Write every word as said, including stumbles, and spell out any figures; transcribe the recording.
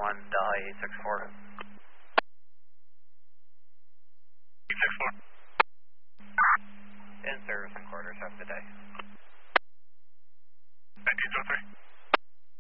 one, Delhi eight six four. eight six four. In service and quarters, have a good day. nineteen oh three.